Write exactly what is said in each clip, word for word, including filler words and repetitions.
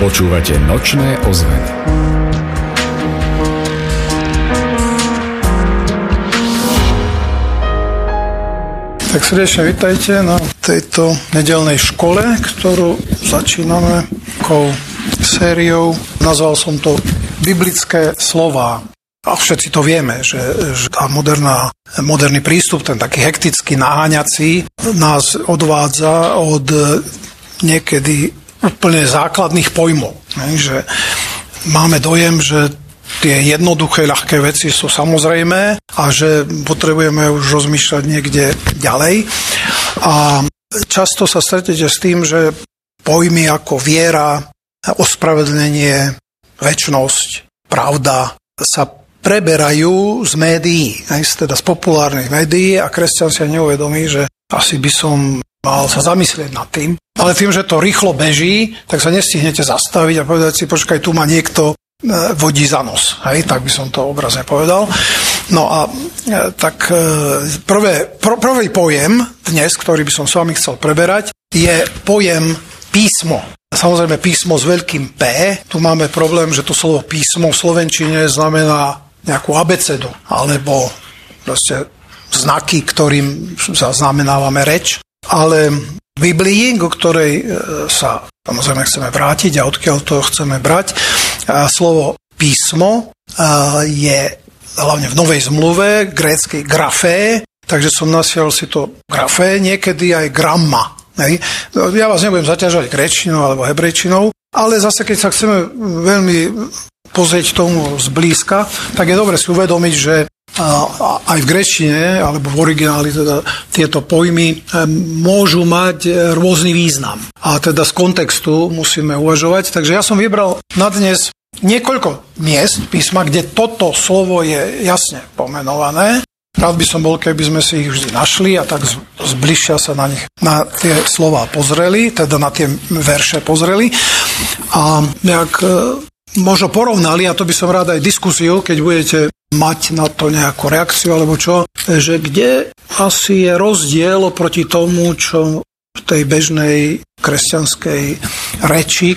Počúvate Nočné ozveny. Tak srdečne vitajte na tejto nedeľnej škole, ktorú začíname takou sériou. Nazval som to Biblické slová. A všetci to vieme, že, že tá moderná, moderný prístup, ten taký hektický, naháňací, nás odvádza od niekedy úplne základných pojmov. Že máme dojem, že tie jednoduché, ľahké veci sú samozrejmé a že potrebujeme už rozmýšľať niekde ďalej. A často sa stretnete s tým, že pojmy ako viera, ospravedlnenie, večnosť, pravda sa preberajú z médií, teda z populárnych médií, a kresťan si neuvedomí, že asi by som mal sa zamyslieť nad tým. Ale tým, že to rýchlo beží, tak sa nestihnete zastaviť a povedať si, počkaj, tu ma niekto vodí za nos. Hej, tak by som to obrazne povedal. No a tak prvé, pr- prvý pojem dnes, ktorý by som s vami chcel preberať, je pojem písmo. Samozrejme písmo s veľkým P. Tu máme problém, že to slovo písmo v slovenčine znamená nejakú abecedu, alebo proste znaky, ktorým zaznamenávame reč. Ale v Biblii, ku ktorej sa samozrejme chceme vrátiť a odkiaľ to chceme brať, slovo písmo je hlavne v Novej zmluve gréckej grafé, takže som nasiel si to grafé, niekedy aj gramma. Ja vás nebudem zaťažovať gréčtinou alebo hebrejčinou, ale zase keď sa chceme veľmi pozrieť tomu zblízka, tak je dobre si uvedomiť, že aj v gréčtine alebo v origináli teda tieto pojmy môžu mať rôzny význam. A teda z kontextu musíme uvažovať. Takže ja som vybral na dnes niekoľko miest písma, kde toto slovo je jasne pomenované. Rád by som bol, keby sme si ich vždy našli a tak zbližšia sa na nich, na tie slová pozreli, teda na tie verše pozreli. A nejak možno porovnali, a to by som rád aj diskusiu, keď budete mať na to nejakú reakciu alebo čo, že kde asi je rozdiel oproti tomu, čo v tej bežnej kresťanskej reči e,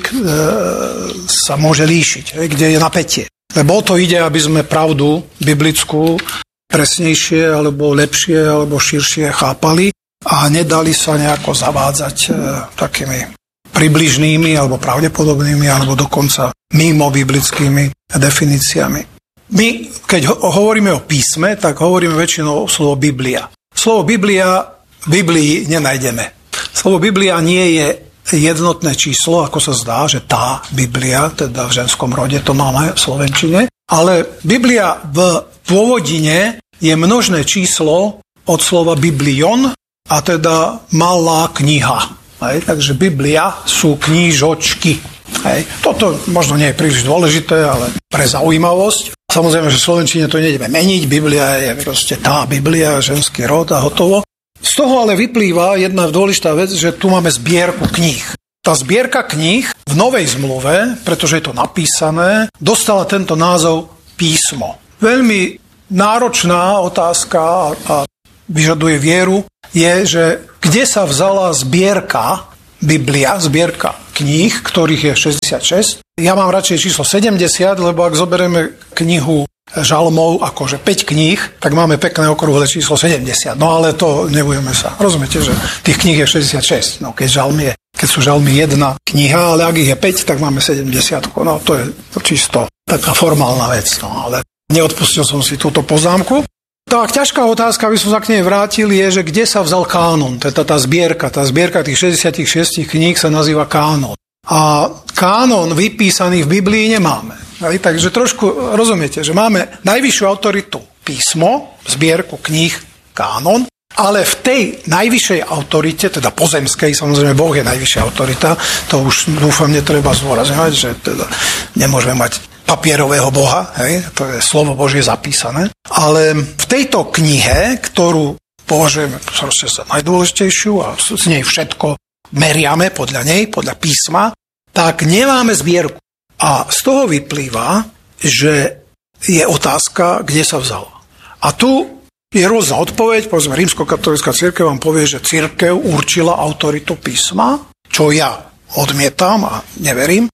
sa môže líšiť, kde je napätie. Lebo o to ide, aby sme pravdu biblickú presnejšie, alebo lepšie, alebo širšie chápali a nedali sa nejako zavádzať e, takými približnými, alebo pravdepodobnými, alebo dokonca mimo biblickými definíciami. My, keď hovoríme o písme, tak hovoríme väčšinou o slovo Biblia. Slovo Biblia v Biblii nenájdeme. Slovo Biblia nie je jednotné číslo, ako sa zdá, že tá Biblia, teda v ženskom rode to máme v slovenčine, ale Biblia v pôvodine je množné číslo od slova biblion, a teda malá kniha. Hej, takže Biblia sú knížočky. Hej. Toto možno nie je príliš dôležité, ale pre zaujímavosť. Samozrejme, že v slovenčine to nejdeme meniť. Biblia je proste tá Biblia, ženský rod a hotovo. Z toho ale vyplýva jedna dôležitá vec, že tu máme zbierku kníh. Tá zbierka kníh v Novej zmluve, pretože je to napísané, dostala tento názov písmo. Veľmi náročná otázka a vyžaduje vieru je, že kde sa vzala zbierka Biblia, zbierka kníh, ktorých je šesťdesiatšesť. Ja mám radšej číslo sedemdesiat, lebo ak zoberieme knihu žalmov, akože päť kníh, tak máme pekné okrúhle číslo sedemdesiat. No ale to nebudeme sa. Rozumiete, že tých kníh je šesťdesiatšesť. No keď žalmy je, keď sú žalmy jedna kniha, ale ak ich je päť, tak máme sedemdesiat. No to je to čisto taká formálna vec. No ale neodpustil som si túto poznámku. Tak ťažká otázka, aby som sa k nej vrátil, je, že kde sa vzal kánon, teda tá zbierka. Tá zbierka tých šesťdesiatšesť kníh sa nazýva kánon. A kánon vypísaný v Biblii nemáme. Aj, takže trošku rozumiete, že máme najvyššiu autoritu písmo, zbierku kníh, kánon, ale v tej najvyššej autorite, teda pozemskej, samozrejme Boh je najvyššia autorita, to už dúfam netreba zdôrazňovať, že teda nemôžeme mať papierového Boha, hej, to je slovo Božie zapísané. Ale v tejto knihe, ktorú považujeme proste za najdôležitejšiu a z nej všetko meriame podľa nej, podľa písma, tak nemáme zbierku. A z toho vyplýva, že je otázka, kde sa vzala. A tu je rôzna odpoveď, povedzme, rímskokatolícka cirkev vám povie, že cirkev určila autoritu písma, čo ja odmietam a neverím.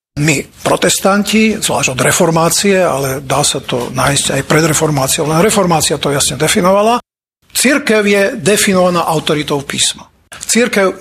my protestanti, zvlášť od reformácie, ale dá sa to nájsť aj pred reformáciou, len reformácia to jasne definovala, cirkev je definovaná autoritou písma. Cirkev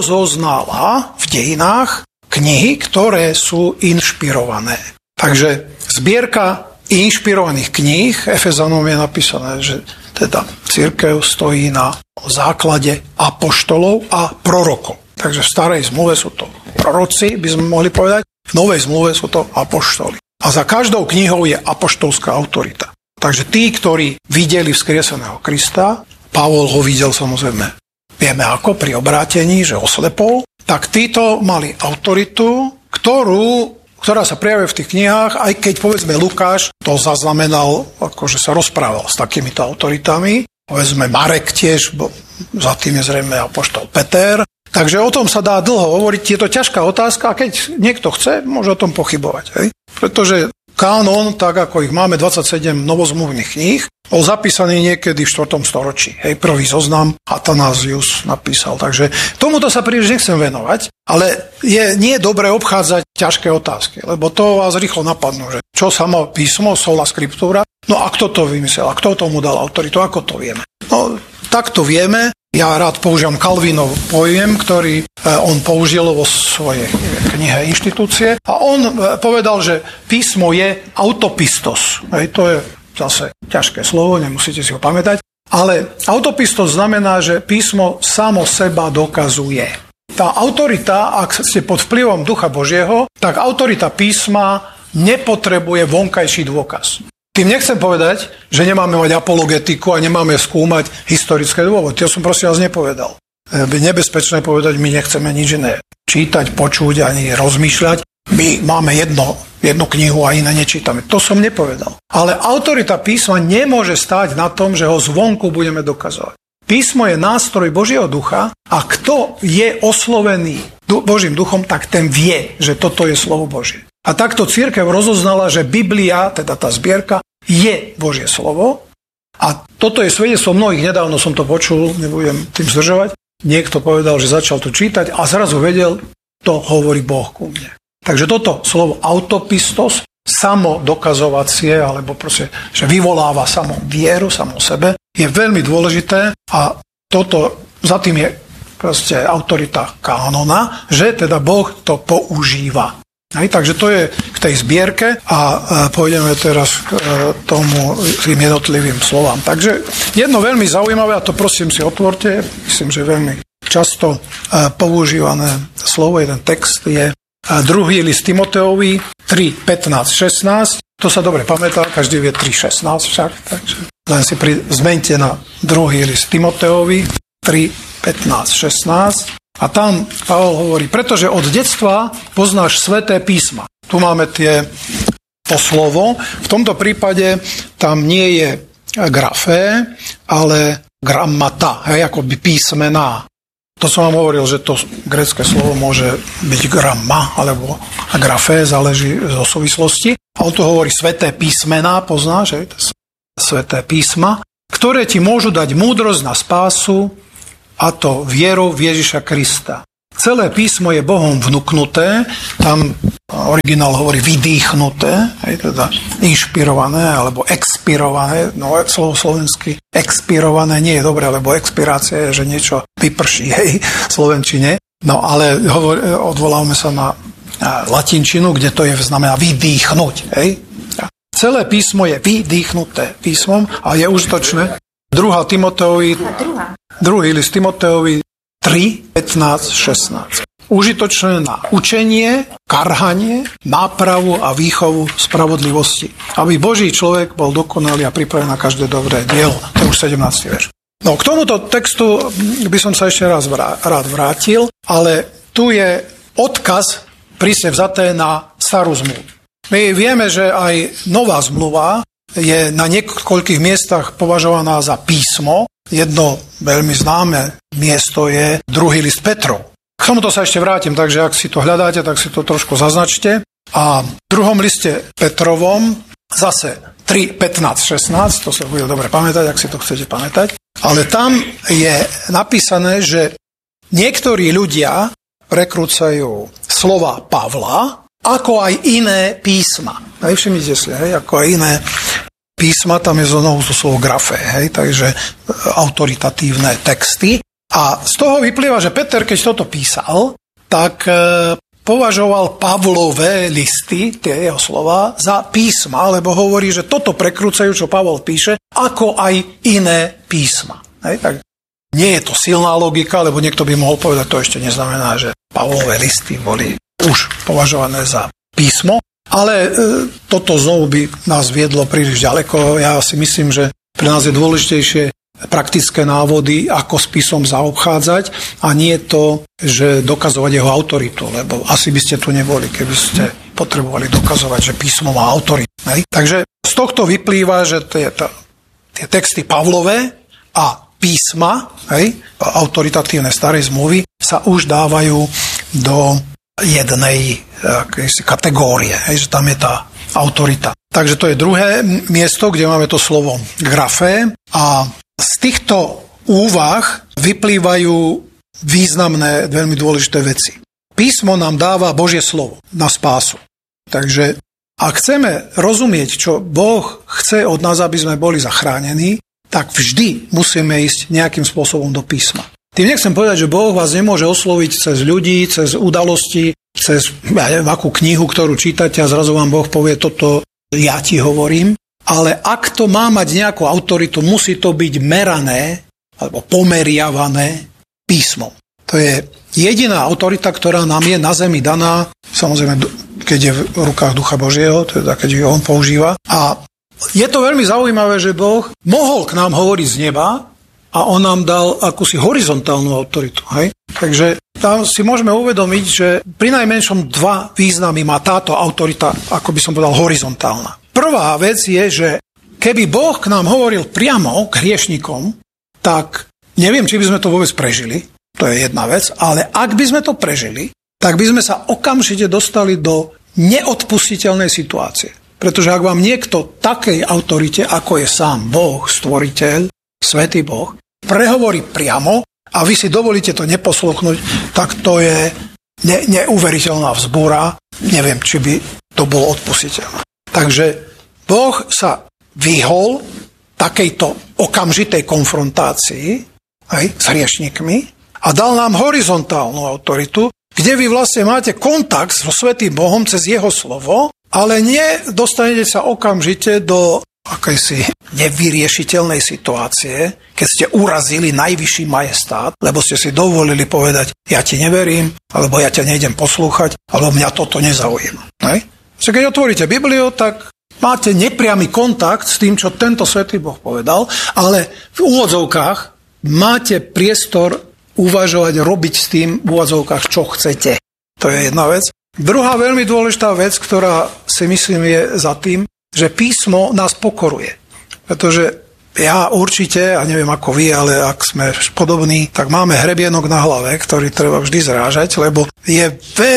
rozoznala v dejinách knihy, ktoré sú inšpirované. Takže zbierka inšpirovaných kníh, Efezanom je napísané, že teda cirkev stojí na základe apoštolov a prorokov. Takže v starej zmluve sú to proroci, by sme mohli povedať, v novej zmluve sú to apoštoli. A za každou knihou je apoštolská autorita. Takže tí, ktorí videli vzkrieseného Krista, Pavol ho videl samozrejme, vieme ako, pri obrátení, že oslepol, tak títo mali autoritu, ktorú, ktorá sa prejavuje v tých knihách, aj keď povedzme Lukáš to zaznamenal, akože sa rozprával s takýmito autoritami, povedzme Marek tiež, bo za tým je zrejme apoštol Peter. Takže o tom sa dá dlho hovoriť, je to ťažká otázka a keď niekto chce, môže o tom pochybovať. Hej? Pretože kánon, tak ako ich máme dvadsaťsedem novozmluvných kníh, bol zapísaný niekedy v štvrtom storočí. Hej, prvý zoznam Atanazius napísal. Takže tomuto sa príliš nechcem venovať, ale je nie dobre obchádzať ťažké otázky, lebo to vás rýchlo napadnú, že čo samo písmo, sola scriptura, no a kto to vymyslel, a kto tomu dal autoritu, ako to vieme. No, tak to vieme. Ja rád používam Calvinov pojem, ktorý on použil vo svojej knihe Inštitúcie. A on povedal, že písmo je autopistos. Hej, to je zase ťažké slovo, nemusíte si ho pamätať. Ale autopistos znamená, že písmo samo seba dokazuje. Tá autorita, ak ste pod vplyvom Ducha Božieho, tak autorita písma nepotrebuje vonkajší dôkaz. Tým nechcem povedať, že nemáme mať apologetiku a nemáme skúmať historické dôvody. To som prosím vás nepovedal. Je nebezpečné povedať, my nechceme nič iné čítať, počuť ani rozmýšľať. My máme jedno, jednu knihu a iné nečítame. To som nepovedal. Ale autorita písma nemôže stáť na tom, že ho zvonku budeme dokazovať. Písmo je nástroj Božieho ducha a kto je oslovený Božím duchom, tak ten vie, že toto je slovo Božie. A takto cirkev rozoznala, že Biblia, teda tá zbierka, je Božie slovo. A toto je svedectvo mnohých. Nedávno som to počul, nebudem tým zdržovať. Niekto povedal, že začal to čítať a zrazu vedel, to hovorí Boh ku mne. Takže toto slovo autopistos, samo dokazovacie, alebo proste, že vyvoláva samo vieru, samo sebe, je veľmi dôležité a toto, za tým je proste autorita kánona, že teda Boh to používa. Hej, takže to je k tej zbierke a e, pôjdeme teraz k e, tomu tým jednotlivým slovám. Takže jedno veľmi zaujímavé, a to prosím si otvorte, myslím, že veľmi často e, používané slovo, jeden text je e, druhý list Timoteovi tri pätnásť šestnásť. To sa dobre pamätá, každý vie tri šestnásť však, takže len si pri, zmeňte na druhý list Timoteovi tri pätnásť šestnásť. A tam Pavol hovorí, pretože od detstva poznáš sväté písma. Tu máme tie, to slovo. V tomto prípade tam nie je grafé, ale grammata, hej, akoby písmená. To som vám hovoril, že to grécke slovo môže byť gramma, alebo grafé, záleží zo súvislosti. A on tu hovorí sväté písmená, poznáš, hej, sväté písma, ktoré ti môžu dať múdrosť na spásu, a to vierou v Ježiša Krista. Celé písmo je Bohom vnuknuté, tam originál hovorí vydýchnuté, teda inšpirované alebo expirované, no slovo slovensky expirované nie je dobré, lebo expirácia je, že niečo vyprší, hej, v slovenčine. No ale hovor, odvoláme sa na, na latinčinu, kde to je znamená vydýchnuť, hej. Celé písmo je vydýchnuté písmom a je užitočné. Druhá Timoteovi, druhý list Timoteovi tri pätnásť šestnásť. Užitočné na učenie, karhanie, nápravu a výchovu spravodlivosti. Aby Boží človek bol dokonalý a pripravený na každé dobré dielo. To je už sedemnásty verš. No, k tomuto textu by som sa ešte raz vrá, rád vrátil, ale tu je odkaz prísne vzaté na starú zmluvu. My vieme, že aj nová zmluva je na niekoľkých miestach považovaná za písmo. Jedno veľmi známe miesto je druhý list Petrov. K tomuto sa ešte vrátim, takže ak si to hľadáte, tak si to trošku zaznačte. A v druhom liste Petrovom zase tri pätnásť šestnásť, to sa bude dobre pamätať, ak si to chcete pamätať. Ale tam je napísané, že niektorí ľudia prekrúcajú slova Pavla ako aj iné písma. Hej, všimnite si, hej, ako aj iné písma, tam je znovu to slovo grafé, hej, takže autoritatívne texty. A z toho vyplýva, že Peter, keď toto písal, tak e, považoval Pavlové listy, tie jeho slova, za písma, lebo hovorí, že toto prekrúcajú, čo Pavol píše, ako aj iné písma. Hej, tak nie je to silná logika, lebo niekto by mohol povedať, to ešte neznamená, že Pavlové listy boli už považované za písmo, ale e, toto znovu by nás viedlo príliš ďaleko. Ja si myslím, že pre nás je dôležitejšie praktické návody, ako s písmom zaobchádzať a nie to, že dokazovať jeho autoritu, lebo asi by ste tu neboli, keby ste potrebovali dokazovať, že písmo má autoritu. Hej? Takže z tohto vyplýva, že tie, tie texty Pavlové a písma, hej, autoritatívne starej zmluvy, sa už dávajú do jednej akejsi kategórie, hej, že tam je tá autorita. Takže to je druhé miesto, kde máme to slovo grafé a z týchto úvah vyplývajú významné, veľmi dôležité veci. Písmo nám dáva Božie slovo na spásu. Takže ak chceme rozumieť, čo Boh chce od nás, aby sme boli zachránení, tak vždy musíme ísť nejakým spôsobom do písma. Tým nechcem povedať, že Boh vás nemôže osloviť cez ľudí, cez udalosti, cez ja neviem, akú knihu, ktorú čítate a zrazu vám Boh povie, toto ja ti hovorím. Ale ak to má mať nejakú autoritu, musí to byť merané alebo pomeriavané písmom. To je jediná autorita, ktorá nám je na zemi daná, samozrejme, keď je v rukách Ducha Božieho, teda keď ho on používa. A je to veľmi zaujímavé, že Boh mohol k nám hovoriť z neba, a on nám dal akúsi horizontálnu autoritu. Hej? Takže tam si môžeme uvedomiť, že pri najmenšom dva významy má táto autorita, ako by som povedal, horizontálna. Prvá vec je, že keby Boh k nám hovoril priamo k hriešnikom, tak neviem, či by sme to vôbec prežili, to je jedna vec, ale ak by sme to prežili, tak by sme sa okamžite dostali do neodpustiteľnej situácie. Pretože ak vám niekto takej autorite, ako je sám Boh, stvoriteľ, Svätý Boh, prehovorí priamo a vy si dovolíte to neposluchnúť, tak to je ne- neuveriteľná vzbúra. Neviem, či by to bolo odpustiteľné. Takže Boh sa vyhol takejto okamžitej konfrontácii aj s hriešnikmi a dal nám horizontálnu autoritu, kde vy vlastne máte kontakt so Svätým Bohom cez jeho slovo, ale nedostanete sa okamžite do akejsi nevyriešiteľnej situácie, keď ste urazili najvyšší majestát, lebo ste si dovolili povedať, ja ti neverím, alebo ja ťa nejdem poslúchať, alebo mňa toto nezaujíma. Hej? Čiže keď otvoríte Bibliu, tak máte nepriamy kontakt s tým, čo tento Svätý Boh povedal, ale v úvodzovkách máte priestor uvažovať, robiť s tým v úvodzovkách, čo chcete. To je jedna vec. Druhá veľmi dôležitá vec, ktorá si myslím je za tým, že písmo nás pokoruje. Pretože ja určite, a neviem ako vy, ale ak sme podobní, tak máme hrebienok na hlave, ktorý treba vždy zrážať, lebo je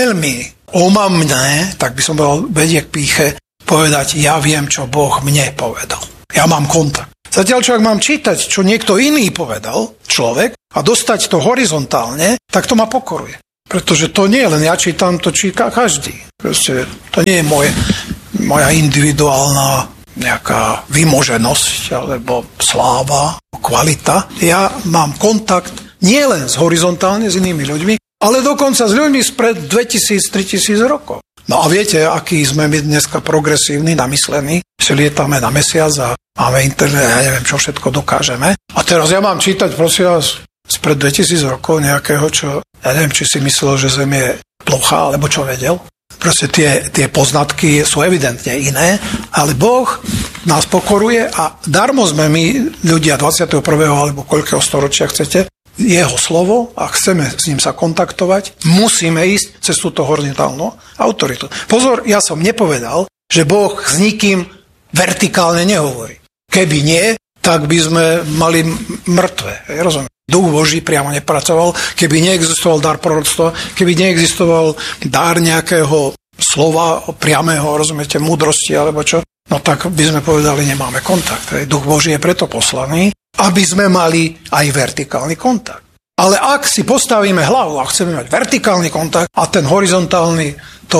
veľmi omamné, tak by som povedal, vedie k pýche, povedať, ja viem, čo Boh mne povedal. Ja mám kontakt. Zatiaľ, čo ak mám čítať, čo niekto iný povedal, človek, a dostať to horizontálne, tak to ma pokoruje. Pretože to nie je len ja čítam, to číta každý. Proste to nie je moje moja individuálna nejaká vymoženosť alebo sláva, kvalita. Ja mám kontakt nielen s horizontálne s inými ľuďmi, ale dokonca s ľuďmi spred dvetisíc tritisíc rokov. No a viete, aký sme my dneska progresívni, namyslení, si lietame na mesiac a máme internet, ja neviem, čo všetko dokážeme. A teraz ja mám čítať, prosím vás, spred dvetisíc rokov nejakého, čo, ja neviem, či si myslel, že Zem je plochá, alebo čo vedel. Proste tie, tie poznatky sú evidentne iné, ale Boh nás pokoruje a darmo sme my, ľudia dvadsiateho prvého alebo koľkého storočia chcete, jeho slovo a chceme s ním sa kontaktovať, musíme ísť cez túto horizontálnu autoritu. Pozor, ja som nepovedal, že Boh s nikým vertikálne nehovorí. Keby nie, tak by sme mali mŕtve. Rozumiem. Duch Boží priamo nepracoval, keby neexistoval dar proroctva, keby neexistoval dar nejakého slova priamého, rozumiete, múdrosti alebo čo, no tak by sme povedali, nemáme kontakt. Duch Boží je preto poslaný, aby sme mali aj vertikálny kontakt. Ale ak si postavíme hlavu a chceme mať vertikálny kontakt a ten horizontálny, to je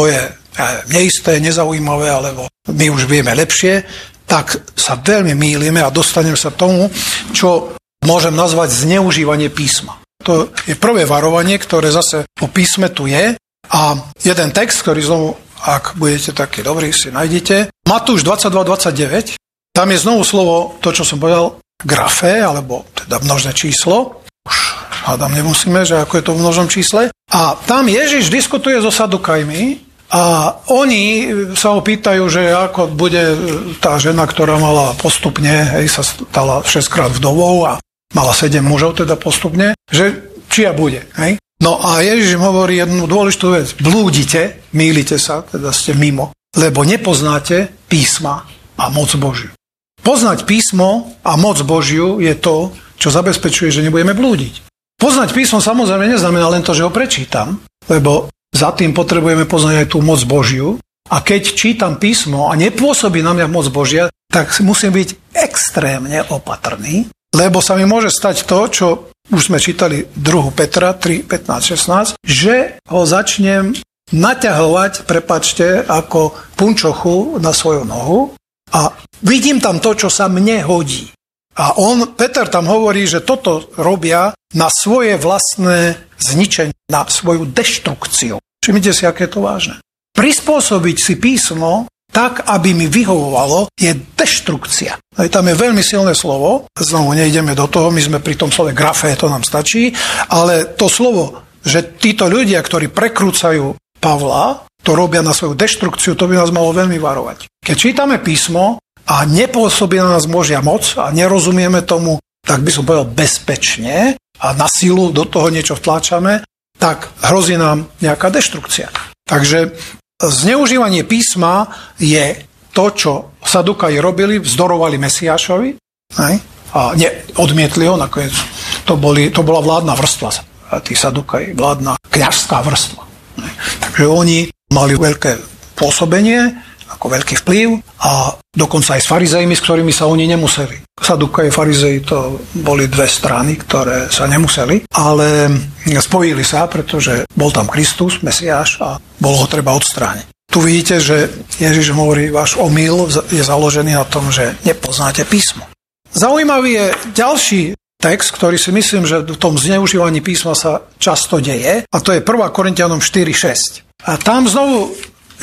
neisté, nezaujímavé, alebo my už vieme lepšie, tak sa veľmi mýlime a dostaneme sa tomu, čo môžem nazvať zneužívanie písma. To je prvé varovanie, ktoré zase o písme tu je. A jeden text, ktorý znovu, ak budete takí dobrí, si nájdete. Matúš dvadsaťdva dvadsaťdeväť. Tam je znovu slovo, to, čo som povedal, grafé, alebo teda množné číslo. Už hádam nemusíme, že ako je to v množnom čísle. A tam Ježiš diskutuje so Sadukajmi a oni sa ho pýtajú, že ako bude tá žena, ktorá mala postupne, hej, sa stala šesťkrát vdovou a mala sedem mužov teda postupne, že čia bude, hej. No a Ježiš im hovorí jednu dôležitú vec. Blúdite, mýlite sa, teda ste mimo, lebo nepoznáte písma a moc Božiu. Poznať písmo a moc Božiu je to, čo zabezpečuje, že nebudeme blúdiť. Poznať písmo samozrejme neznamená len to, že ho prečítam, lebo za tým potrebujeme poznať aj tú moc Božiu. A keď čítam písmo a nepôsobí na mňa moc Božia, tak musím byť extrémne opatrný, lebo sa mi môže stať to, čo už sme čítali druhú Petra tri, pätnásť, šestnásť, že ho začnem naťahovať, prepáčte, ako punčochu na svoju nohu a vidím tam to, čo sa mne hodí. A on, Peter tam hovorí, že toto robia na svoje vlastné zničenie, na svoju deštrukciu. Všimnite si, aké je to vážne. Prispôsobiť si písmo tak, aby mi vyhovovalo, je deštrukcia. Aj tam je veľmi silné slovo, znovu nejdeme do toho, my sme pri tom slove grafé, to nám stačí, ale to slovo, že títo ľudia, ktorí prekrúcajú Pavla, to robia na svoju deštrukciu, to by nás malo veľmi varovať. Keď čítame písmo a nepôsobí na nás Božia moc a nerozumieme tomu, tak by som povedal bezpečne a na silu do toho niečo vtláčame, tak hrozí nám nejaká deštrukcia. Takže zneužívanie písma je to, čo Sadukaji robili, vzdorovali Mesiášovi, ne? A ne, odmietli ho, nakoniec to, boli, to bola vládna vrstva, tí Sadukaji, vládna kňažská vrstva. Ne? Takže oni mali veľké pôsobenie, ako veľký vplyv a dokonca aj s farizejmi, s ktorými sa oni nemuseli. Sadukaji, farizeji to boli dve strany, ktoré sa nemuseli, ale spojili sa, pretože bol tam Kristus, Mesiáš a bolo ho treba odstrániť. Tu vidíte, že Ježiš hovorí, váš omyl je založený na tom, že nepoznáte písmo. Zaujímavý je ďalší text, ktorý si myslím, že v tom zneužívaní písma sa často deje, a to je prvá Korinťanom štyri šesť. A tam znovu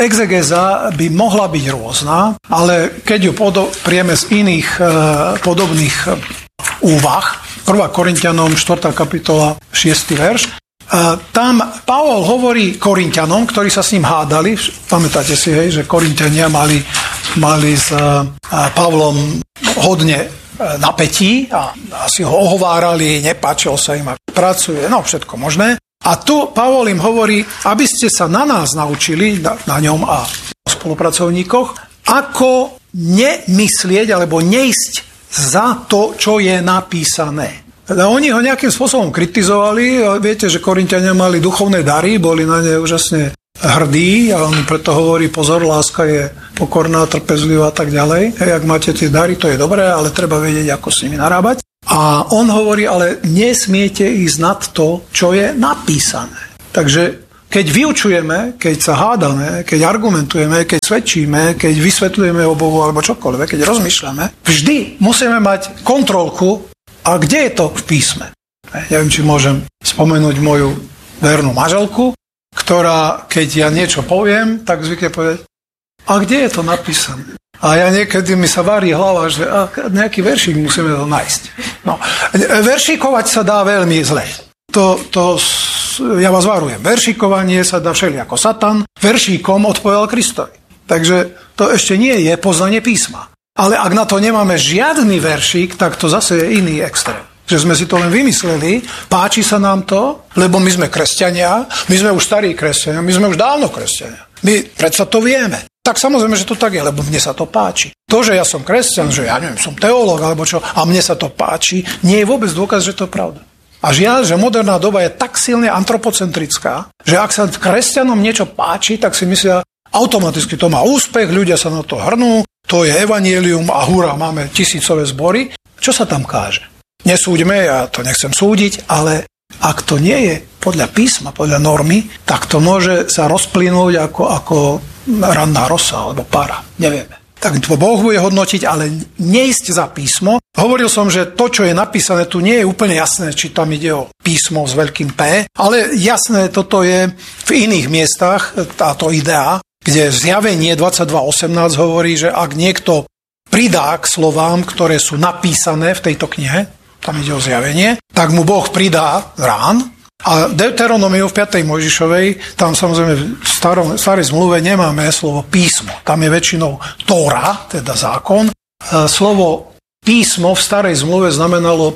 exegéza by mohla byť rôzna, ale keď ju podoprieme z iných e, podobných e, úvah, prvá Korinťanom štvrtá kapitola šiesty verš, e, tam Pavol hovorí Korinťanom, ktorí sa s ním hádali, pamätáte si, hej, že Korinťania mali, mali s e, Pavlom hodne napätí a asi ho ohovárali, nepáčilo sa im, ako pracuje, no všetko možné. A tu Pavol im hovorí, aby ste sa na nás naučili, na, na ňom a spolupracovníkoch, ako nemyslieť alebo neísť za to, čo je napísané. Teda oni ho nejakým spôsobom kritizovali. Viete, že Korinťania mali duchovné dary, boli na ne úžasne hrdí a on preto hovorí, pozor, láska je pokorná, trpezlivá a tak ďalej. Hej, ak máte tie dary, to je dobré, ale treba vedieť, ako s nimi narábať. A on hovorí, ale nesmiete ísť nad to, čo je napísané. Takže keď vyučujeme, keď sa hádame, keď argumentujeme, keď svedčíme, keď vysvetľujeme o Bohu alebo čokoľvek, keď rozmýšľame, vždy musíme mať kontrolku, a kde je to v písme. Neviem, či môžem spomenúť moju vernú manželku, ktorá, keď ja niečo poviem, tak zvykne povedať, a kde je to napísané? A ja niekedy mi sa varí hlava, že nejaký veršík musíme to nájsť. No, veršíkovať sa dá veľmi zle. To, to, ja vás varujem. Veršíkovanie sa dá všeli ako Satan. Veršíkom odpovedal Kristovi. Takže to ešte nie je poznanie písma. Ale ak na to nemáme žiadny veršík, tak to zase je iný extrém. Že sme si to len vymysleli, páči sa nám to, lebo my sme kresťania, my sme už starí kresťania, my sme už dávno kresťania. My predsa to vieme. Tak samozrejme, že to tak je, lebo mne sa to páči. To, že ja som kresťan, že ja neviem, som teológ alebo čo, a mne sa to páči, nie je vôbec dôkaz, že to je pravda. A žiaľ, že moderná doba je tak silne antropocentrická, že ak sa kresťanom niečo páči, tak si myslia, automaticky to má úspech, ľudia sa na to hrnú, to je evanjelium a hurá, máme tisícové zbory. Čo sa tam káže? Nesúďme, ja to nechcem súdiť, ale ak to nie je podľa písma, podľa normy, tak to môže sa rozplynúť ako, ako ranná rosa alebo para, nevieme. Tak to Boh bude hodnotiť, ale neísť za písmo. Hovoril som, že to, čo je napísané, tu nie je úplne jasné, či tam ide o písmo s veľkým P, ale jasné, toto je v iných miestach, táto idea, kde zjavenie dvadsaťdva osemnásť hovorí, že ak niekto pridá k slovám, ktoré sú napísané v tejto knihe, tam ide o zjavenie, tak mu Boh pridá rán. A Deuteronomiu v piatej Mojžišovej, tam samozrejme v starom, starej zmluve nemáme slovo písmo. Tam je väčšinou Tóra, teda zákon. Slovo písmo v starej zmluve znamenalo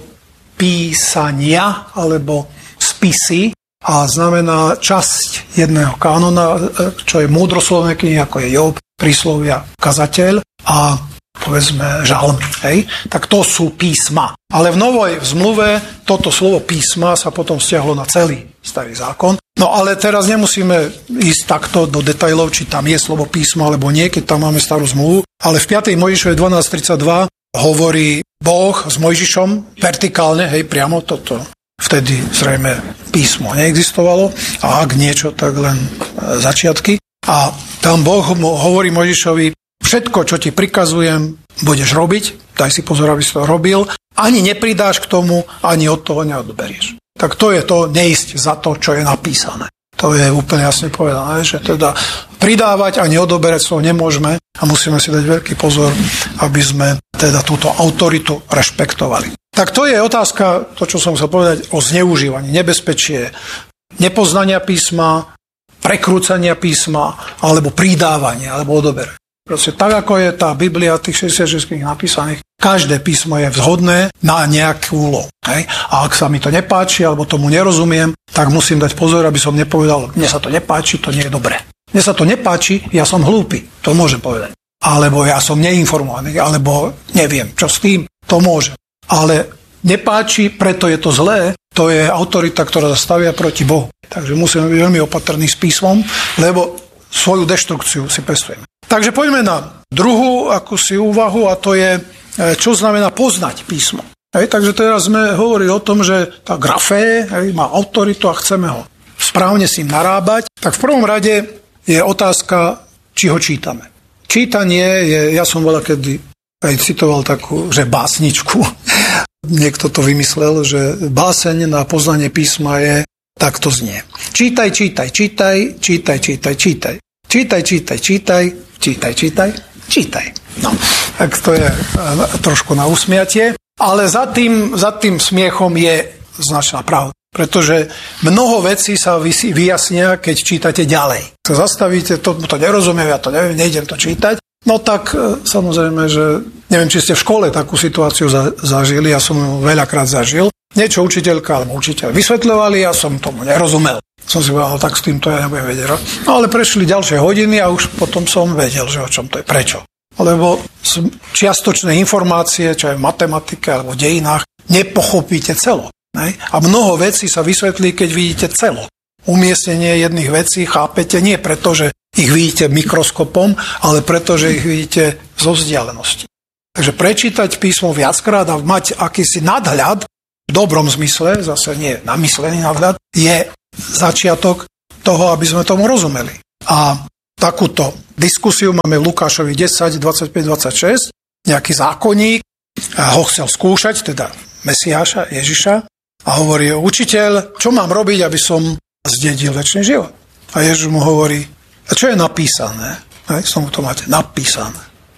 písania alebo spisy a znamená časť jedného kánona, čo je múdroslovné knihy, ako je Job, príslovia, kazateľ a povedzme žalmy, hej? Tak to sú písma. Ale v novej zmluve toto slovo písma sa potom stiahlo na celý starý zákon. No ale teraz nemusíme ísť takto do detailov, či tam je slovo písmo alebo nie, keď tam máme starú zmluvu. Ale v piatej Mojžišovej dvanásť tridsaťdva hovorí Boh s Mojžišom vertikálne, hej, priamo toto. Vtedy zrejme písmo neexistovalo a ak niečo, tak len začiatky. A tam Boh hovorí Mojžišovi, všetko, čo ti prikazujem, budeš robiť, daj si pozor, aby si to robil, ani nepridáš k tomu, ani od toho neodberieš. Tak to je to neísť za to, čo je napísané. To je úplne jasne povedané, že teda pridávať a neodoberať to nemôžeme a musíme si dať veľký pozor, aby sme teda túto autoritu rešpektovali. Tak to je otázka, to, čo som chcel povedať, o zneužívaní, nebezpečie nepoznania písma, prekrúcania písma, alebo pridávania, alebo odoberania. Proste tak, ako je tá Biblia, tých šesťdesiatšesť kníh napísaných, každé písmo je vhodné na nejakú úlohu. Hej? A ak sa mi to nepáči, alebo tomu nerozumiem, tak musím dať pozor, aby som nepovedal, mne sa to nepáči, to nie je dobré. Mne sa to nepáči, ja som hlúpy, to môžem povedať. Alebo ja som neinformovaný, alebo neviem, čo s tým, to môžem. Ale nepáči, preto je to zlé, to je autorita, ktorá stavia proti Bohu. Takže musíme byť veľmi opatrní s písmom, lebo svoju deštrukciu si pestujeme. Takže poďme na druhú akúsi úvahu a to je, čo znamená poznať písmo. Hej, takže teraz sme hovorili o tom, že tá grafé, hej, má autoritu a chceme ho správne s ním narábať. Tak v prvom rade je otázka, či ho čítame. Čítanie je, ja som veľa kedy aj citoval takú, že básničku. Niekto to vymyslel, že báseň na poznanie písma je, tak to znie. Čítaj, čítaj, čítaj, čítaj, čítaj, čítaj. Čítaj, čítaj, čítaj, čítaj, čítaj, čítaj. No, tak to je trošku na usmiatie, ale za tým, za tým smiechom je značná pravda. Pretože mnoho vecí sa vyjasnia, keď čítate ďalej. Keď zastavíte, to, to nerozumiem, ja to neviem, nejdem to čítať. No tak samozrejme, že neviem, či ste v škole takú situáciu za, zažili, ja som ju veľakrát zažil. Niečo učiteľka alebo učiteľ vysvetľovali, ja som tomu nerozumel. Som si povedal, tak s týmto ja nebudem vedieť. No ale prešli ďalšie hodiny a už potom som vedel, že o čom to je. Prečo? Lebo čiastočné informácie, čo je v matematike alebo v dejinách, nepochopíte celo. Ne? A mnoho vecí sa vysvetlí, keď vidíte celo. Umiestnenie jedných vecí chápete nie preto, že ich vidíte mikroskopom, ale preto, že ich vidíte zo vzdialenosti. Takže prečítať písmo viackrát a mať akýsi nadhľad, v dobrom zmysle, zase nie namyslený nadhľad, je začiatok toho, aby sme tomu rozumeli. A takúto diskusiu máme v Lukášovi desať, dvadsaťpäť, dvadsaťšesť. Nejaký zákonník a ho chcel skúšať, teda Mesiáša, Ježiša, a hovorí, učiteľ, čo mám robiť, aby som zdedil večný život? A Ježiš mu hovorí, a čo je napísané? Aj, som to máte napísané.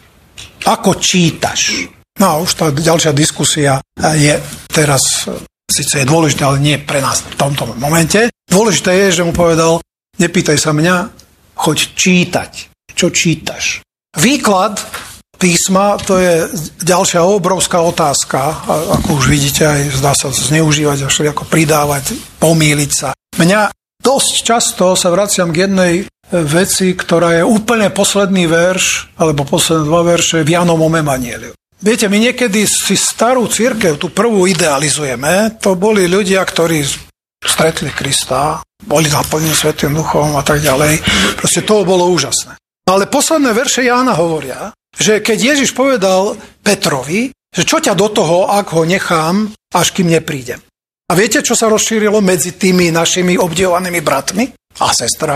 Ako čítaš? No a už tá ďalšia diskusia je teraz, síce je dôležité, ale nie pre nás v tomto momente. Dôležité je, že mu povedal, nepýtaj sa mňa, choď čítať. Čo čítaš? Výklad písma, to je ďalšia obrovská otázka, ako už vidíte, aj zdá sa zneužívať, až ako pridávať, pomýliť sa. Mňa dosť často sa vraciam k jednej veci, ktorá je úplne posledný verš, alebo posledné dva verše v Jánovom evanjeliu. Viete, my niekedy si starú cirkev, tú prvú idealizujeme, to boli ľudia, ktorí stretli Krista, boli naplnení Svätým Duchom a tak ďalej. Proste to bolo úžasné. Ale posledné verše Jána hovoria, že keď Ježiš povedal Petrovi, že čo ťa do toho, ak ho nechám, až kým neprídem. A viete, čo sa rozšírilo medzi tými našimi obdivovanými bratmi a sestrami?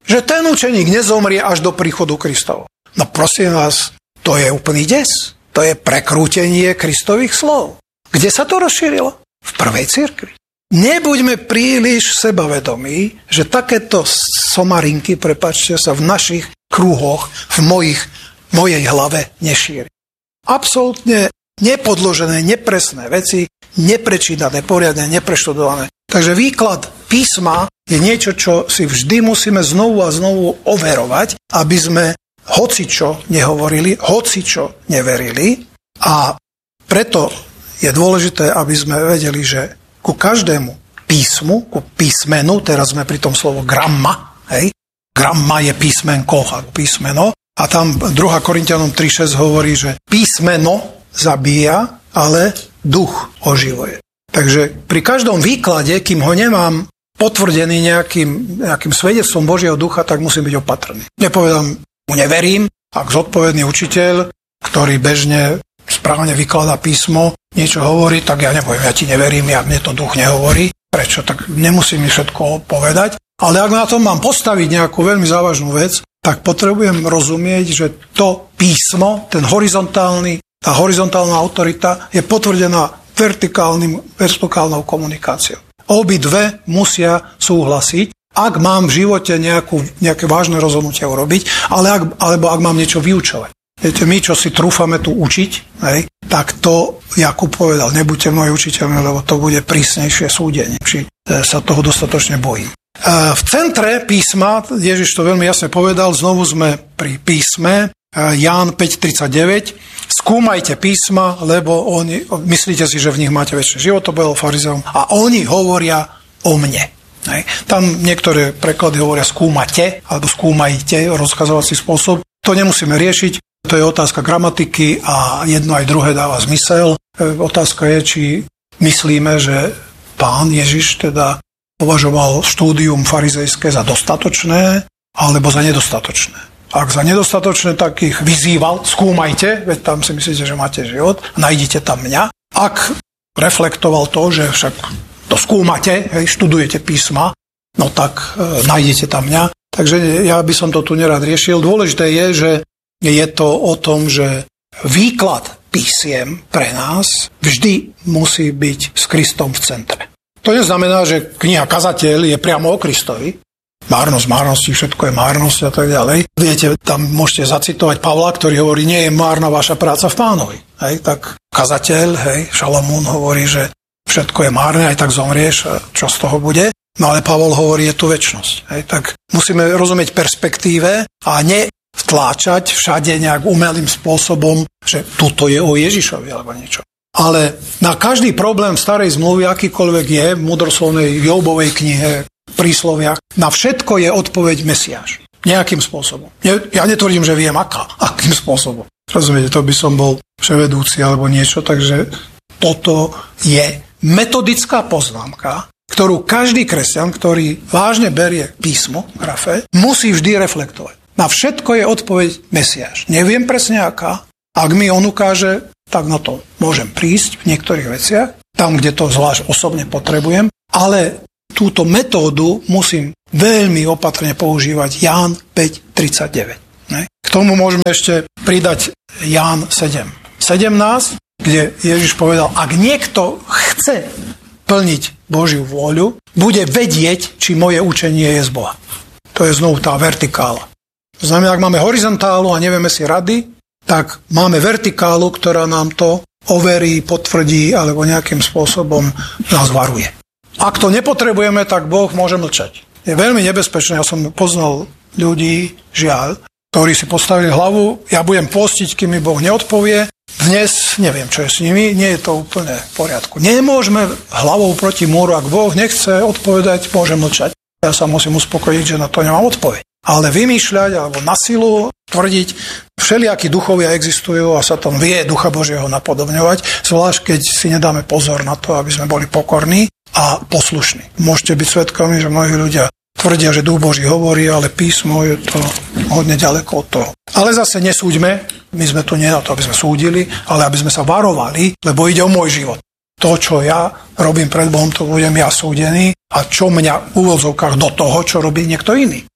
že ten učeník nezomrie až do príchodu Kristovo. No prosím vás, to je úplný des. To je prekrútenie Kristových slov. Kde sa to rozšírilo? V prvej cirkvi. Nebuďme príliš sebavedomí, že takéto somarinky, prepáčte sa, v našich kruhoch, v mojich, mojej hlave nešíri. Absolútne nepodložené, nepresné veci, neprečítané, poriadne, nepreštudované. Takže výklad písma je niečo, čo si vždy musíme znovu a znovu overovať, aby sme hocičo nehovorili, hocičo neverili. A preto je dôležité, aby sme vedeli, že ku každému písmu, ku písmenu, teraz sme pri tom slovo gramma, hej, gramma je písmenko, písmeno, a tam druhá Korinťanom tri šesť hovorí, že písmeno zabíja, ale duch oživuje. Takže pri každom výklade, kým ho nemám potvrdený nejakým, nejakým svedectvom Božieho ducha, tak musím byť opatrný. Nepovedám, mu neverím, ak zodpovedný učiteľ, ktorý bežne správne vykladá písmo, niečo hovorí, tak ja nepoviem, ja ti neverím, ja mne to duch nehovorí. Prečo? Tak nemusí mi všetko povedať. Ale ak na tom mám postaviť nejakú veľmi závažnú vec, tak potrebujem rozumieť, že to písmo, ten horizontálny, tá horizontálna autorita je potvrdená vertikálnym, vertikálnou komunikáciou. Obidve musia súhlasiť, ak mám v živote nejakú, nejaké vážne rozhodnutie urobiť, ale ak, alebo ak mám niečo vyučovať. Viete, my, čo si trúfame tu učiť, hej, tak to Jakub povedal, nebuďte moji učiteľmi, lebo to bude prísnejšie súdenie, či sa toho dostatočne bojím. V centre písma, Ježiš to veľmi jasne povedal, znovu sme pri písme, Ján päť tridsaťdeväť, skúmajte písma, lebo oni, myslíte si, že v nich máte väčší život, to bolo farizeom, a oni hovoria o mne. Hej. Tam niektoré preklady hovoria skúmate, alebo skúmajte, rozkazovací spôsob. To nemusíme riešiť, to je otázka gramatiky a jedno aj druhé dáva zmysel. Otázka je, či myslíme, že Pán Ježiš teda považoval štúdium farizejské za dostatočné, alebo za nedostatočné. Ak za nedostatočné, tak ich vyzýval, skúmajte, veď tam si myslíte, že máte život, nájdite tam mňa. Ak reflektoval to, že však to skúmate, hej, študujete písma, no tak e, nájdete tam mňa. Takže ja by som to tu nerad riešil. Dôležité je, že je to o tom, že výklad písiem pre nás vždy musí byť s Kristom v centre. To neznamená, že kniha Kazateľ je priamo o Kristovi. Márnosť, márnosti, všetko je márnosť a tak ďalej. Viete, tam môžete zacitovať Pavla, ktorý hovorí, nie je márna vaša práca v Pánovi. Hej, tak Kazateľ, hej, Šalamún hovorí, že všetko je márne, aj tak zomrieš, čo z toho bude. No ale Pavol hovorí, je tu večnosť. Hej, tak musíme rozumieť perspektíve a nevtláčať všade nejak umelým spôsobom, že tuto je o Ježišovi alebo niečo. Ale na každý problém starej zmluvy, akýkoľvek je, v múdroslovnej Jobovej knihe, prísloviach, na všetko je odpoveď Mesiáš. Nejakým spôsobom. Ja netvrdím, že viem aká, akým spôsobom. Rozumiete, to by som bol vševedúci alebo niečo, takže toto je metodická poznámka, ktorú každý kresťan, ktorý vážne berie písmo, grafe, musí vždy reflektovať. Na všetko je odpoveď Mesiáš. Neviem presne aká, ak mi on ukáže, tak na to môžem prísť v niektorých veciach, tam, kde to zvlášť osobne potrebujem, ale túto metódu musím veľmi opatrne používať. Ján päť tridsaťdeväť. K tomu môžeme ešte pridať Ján sedem sedemnásť, kde Ježiš povedal, ak niekto chce plniť Božiu vôľu, bude vedieť, či moje učenie je z Boha. To je znovu tá vertikála. To znamená, ak máme horizontálu a nevieme si rady, tak máme vertikálu, ktorá nám to overí, potvrdí alebo nejakým spôsobom nás varuje. Ak to nepotrebujeme, tak Boh môže mlčať. Je veľmi nebezpečné, ja som poznal ľudí, žiaľ, ktorí si postavili hlavu, ja budem postiť, kým mi Boh neodpovie. Dnes neviem, čo je s nimi, nie je to úplne v poriadku. Nemôžeme hlavou proti múru, ak Boh nechce odpovedať, môže mlčať. Ja sa musím uspokojiť, že na to nemám odpoveď. Ale vymýšľať alebo na silu tvrdiť, všelijakí duchovia existujú a Satan vie Ducha Božieho napodobňovať, zvlášť keď si nedáme pozor na to, aby sme boli pokorní a poslušní. Môžete byť svedkami, že mnohí ľudia tvrdia, že Duch Boží hovorí, ale písmo je to hodne ďaleko od toho. Ale zase nesúďme, my sme tu nie na to, aby sme súdili, ale aby sme sa varovali, lebo ide o môj život. To, čo ja robím pred Bohom, to budem ja súdený a čo mňa v úvodzovkách do toho, čo robí niekto iný.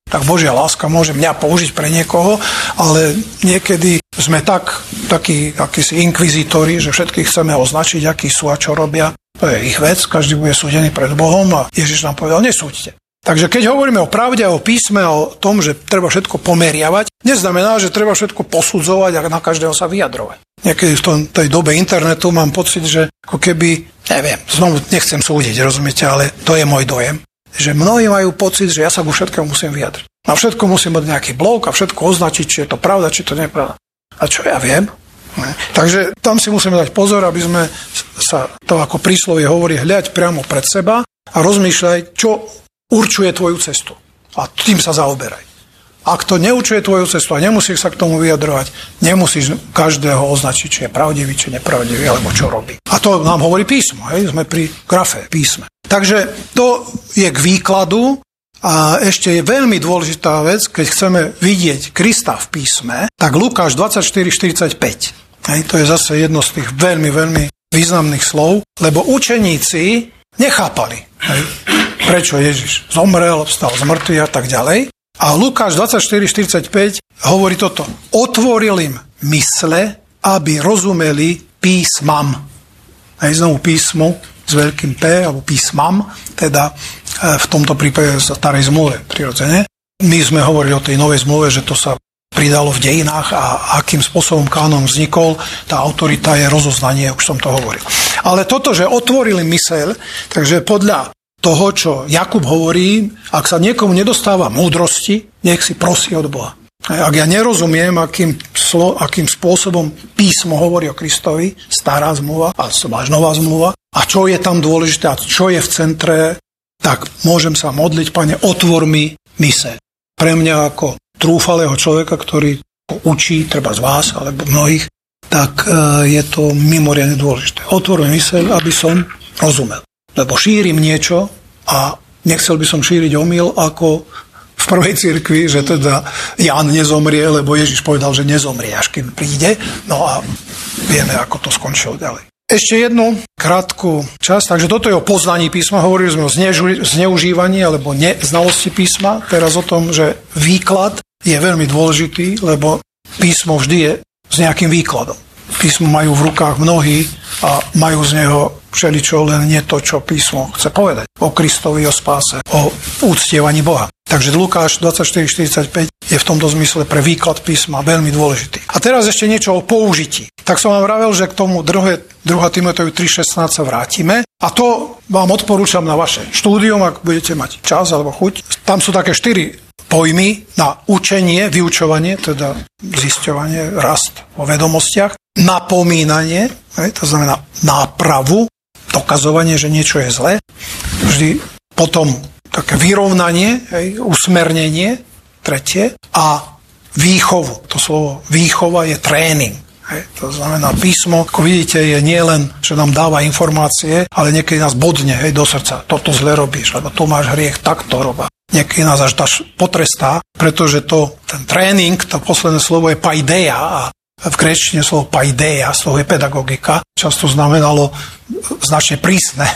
tak Božia láska môže mňa použiť pre niekoho, ale niekedy sme tak, takí, akísi inkvizítori, že všetkých chceme označiť, akí sú a čo robia. To je ich vec, každý bude súdený pred Bohom a Ježiš nám povedal, nesúďte. Takže keď hovoríme o pravde a o písme a o tom, že treba všetko pomeriavať, neznamená, že treba všetko posudzovať a na každého sa vyjadrovať. Niekedy v tom, tej dobe internetu mám pocit, že ako keby, neviem, znovu nechcem súdiť, rozumiete, ale to je môj dojem, že mnohí majú pocit, že ja sa ku všetkému musím vyjadriť. Na všetko musím mať nejaký blog a všetko označiť, či je to pravda, či to nie je pravda. A čo ja viem? Ne? Takže tam si musíme dať pozor, aby sme sa, to ako príslovie hovorí, hľať priamo pred seba a rozmýšľaj, čo určuje tvoju cestu. A tým sa zaoberaj. Ak to neurčuje tvoju cestu a nemusíš sa k tomu vyjadrovať, nemusíš každého označiť, či je pravdivý, či nepravdivý, alebo čo robí. A to nám hovorí písmo, hej? Sme pri grafe písme. Takže to je k výkladu a ešte je veľmi dôležitá vec, keď chceme vidieť Krista v písme, tak Lukáš dvadsaťštyri štyridsaťpäť. Hej, to je zase jedno z tých veľmi, veľmi významných slov, lebo učeníci nechápali, hej, prečo Ježiš zomrel, vstal z mŕtvych a tak ďalej. A Lukáš dvadsaťštyri štyridsaťpäť hovorí toto. Otvoril im mysle, aby rozumeli písmam. Hej, znovu písmu s veľkým P, alebo písmam, teda v tomto prípade sa starej zmluve, prirodzene. My sme hovorili o tej novej zmluve, že to sa pridalo v dejinách a akým spôsobom kánon vznikol, tá autorita je rozoznanie, už som to hovoril. Ale toto, že otvorili myseľ, takže podľa toho, čo Jakub hovorí, ak sa niekomu nedostáva múdrosti, nech si prosí od Boha. Ak ja nerozumiem, akým, slo, akým spôsobom písmo hovorí o Kristovi, stará zmluva a nová zmluva, a čo je tam dôležité a čo je v centre, tak môžem sa modliť, Pane, otvor mi myseľ. Pre mňa ako trúfalého človeka, ktorý učí, treba z vás, alebo mnohých, tak je to mimoriadne dôležité. Otvor mi myseľ, aby som rozumel. Lebo šírim niečo a nechcel by som šíriť omyl ako v prvej cirkvi, že teda Ján nezomrie, lebo Ježiš povedal, že nezomrie, až kým príde. No a vieme, ako to skončilo ďalej. Ešte jednu krátku časť, takže toto je o poznaní písma, hovorili sme o zneužívaní alebo neznalosti písma, teraz o tom, že výklad je veľmi dôležitý, lebo písmo vždy je s nejakým výkladom. Písmo majú v rukách mnohí a majú z neho všeličo, len nie to, čo písmo chce povedať. O Kristovi, o spáse, o uctievaní Boha. Takže Lukáš dvadsaťštyri štyridsaťpäť je v tomto zmysle pre výklad písma veľmi dôležitý. A teraz ešte niečo o použití. Tak som vám vravel, že k tomu druhé Timoteju tri šestnásť sa vrátime. A to vám odporúčam na vaše štúdium, ak budete mať čas alebo chuť. Tam sú také štyri pojmy na učenie, vyučovanie, teda zisťovanie, rast vo vedomostiach, napomínanie, to znamená nápravu, dokazovanie, že niečo je zlé, vždy potom také vyrovnanie, usmernenie, tretie, a výchovu. To slovo výchova je tréning. Hej, to znamená, písmo, ako vidíte, je nie len, že nám dáva informácie, ale niekedy nás bodne, hej, do srdca. Toto zle robíš, lebo tu máš hriech, tak to robá. Niekedy nás až dáš potrestá, pretože to, ten tréning, to posledné slovo je paideia a v gréčtine slovo paideia, slovo je pedagogika, často znamenalo značne prísne.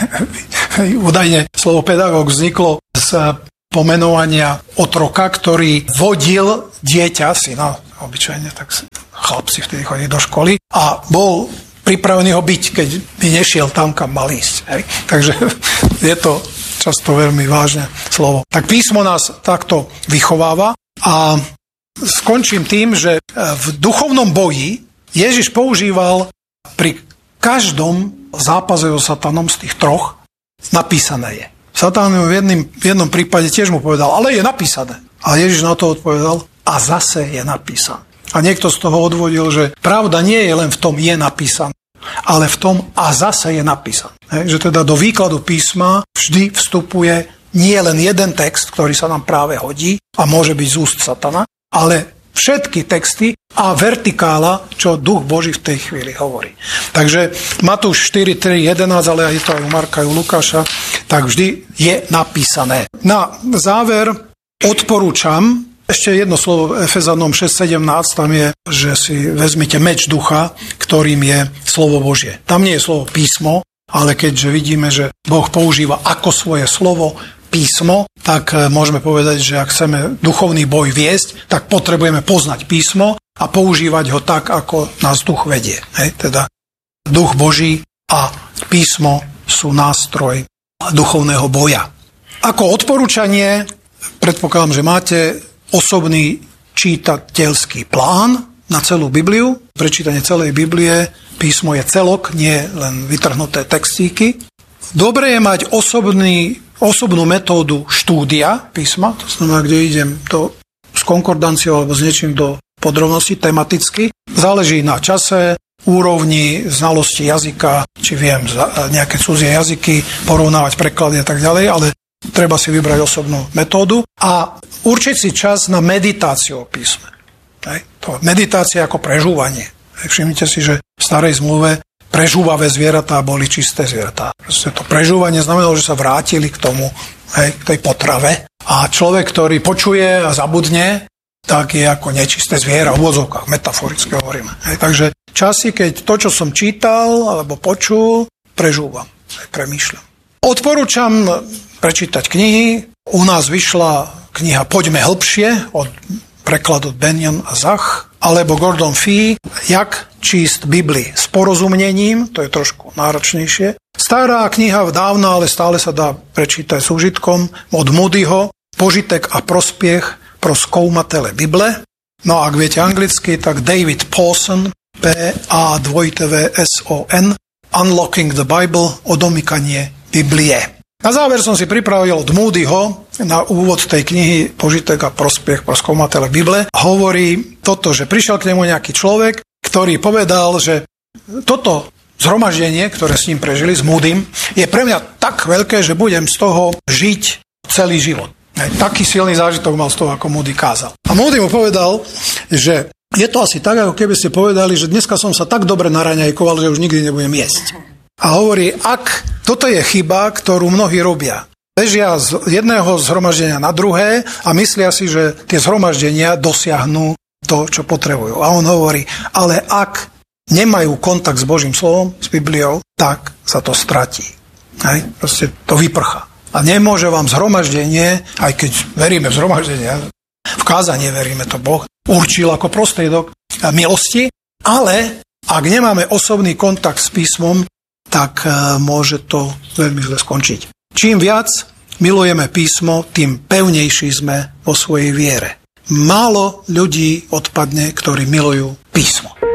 Údajne slovo pedagóg vzniklo z pomenovania otroka, ktorý vodil dieťa, syna, obyčajne, tak chlapci vtedy chodili do školy a bol pripravený ho byť, keď by nešiel tam, kam mal ísť. Hej. Takže je to často veľmi vážne slovo. Tak písmo nás takto vychováva a skončím tým, že v duchovnom boji Ježiš používal pri každom zápase so satanom z tých troch napísané je. Satan v, jedným, v jednom prípade tiež mu povedal, ale je napísané. A Ježiš na to odpovedal, a zase je napísané. A niekto z toho odvodil, že pravda nie je len v tom je napísané, ale v tom a zase je napísané. Hej, že teda do výkladu písma vždy vstupuje nie len jeden text, ktorý sa nám práve hodí a môže byť z úst satana, ale všetky texty a vertikála, čo Duch Boží v tej chvíli hovorí. Takže Matúš štyri, tri, jedenásť, ale aj to aj u Marka, aj u Lukáša, tak vždy je napísané. Na záver odporúčam ešte jedno slovo v Efezanom šesť sedemnásť, tam je, že si vezmite meč ducha, ktorým je slovo Božie. Tam nie je slovo písmo, ale keďže vidíme, že Boh používa ako svoje slovo písmo, tak môžeme povedať, že ak chceme duchovný boj viesť, tak potrebujeme poznať písmo a používať ho tak, ako nás duch vedie. Hej, teda duch Boží a písmo sú nástroj duchovného boja. Ako odporúčanie, predpokladám, že máte osobný čítateľský plán na celú Bibliu. Prečítanie celej Biblie, písmo je celok, nie len vytrhnuté textíky. Dobre je mať osobný, osobnú metódu štúdia písma, to znamená, kde idem to s konkordanciou alebo s niečím do podrobností tematicky. Záleží na čase, úrovni znalosti jazyka, či viem nejaké cudzie jazyky, porovnávať preklady a tak ďalej, ale treba si vybrať osobnú metódu a určiť si čas na meditáciu o písme. Hej. To meditácia ako prežúvanie. Hej. Všimnite si, že v starej zmluve prežúvavé zvieratá boli čisté zvieratá. Proste to prežúvanie znamenalo, že sa vrátili k tomu, hej, k tej potrave. A človek, ktorý počuje a zabudne, tak je ako nečisté zviera, v úvodzovkách, metaforicky hovoríme. Hej. Takže časy, keď to, čo som čítal alebo počul, prežúvam, hej, premýšľam. Odporúčam prečítať knihy. U nás vyšla kniha Poďme hlbšie od prekladu Benjamin a Zach, alebo Gordon Fee, Jak číst Bibli s porozumnením, to je trošku náročnejšie. Stará kniha dávna, ale stále sa dá prečítať s užitkom, od Moodyho, Požitek a prospiech pro skoumatele Bible. No a ak viete anglicky, tak David Pawson, P A W V S O N, Unlocking the Bible, odomykanie Biblie. Na záver som si pripravil od Moodyho na úvod tej knihy Požitek a prospiech pro skoumatele Bible. Hovorí toto, že prišiel k nemu nejaký človek, ktorý povedal, že toto zhromaždenie, ktoré s ním prežili, s Moodym, je pre mňa tak veľké, že budem z toho žiť celý život. Aj taký silný zážitok mal z toho, ako Moody kázal. A Moody mu povedal, že je to asi tak, ako keby ste povedali, že dneska som sa tak dobre naraňajkoval, že už nikdy nebudem jesť. A hovorí, ak toto je chyba, ktorú mnohí robia. Bežia z jedného zhromaždenia na druhé a myslia si, že tie zhromaždenia dosiahnu to, čo potrebujú. A on hovorí, ale ak nemajú kontakt s Božím slovom, s Bibliou, tak sa to stratí. Hej? Proste to vyprchá. A nemôže vám zhromaždenie, aj keď veríme v zhromaždenie, v kázanie veríme, to Boh určil ako prostriedok milosti, ale ak nemáme osobný kontakt s písmom, tak môže to veľmi zle skončiť. Čím viac milujeme písmo, tým pevnejší sme vo svojej viere. Málo ľudí odpadne, ktorí milujú písmo.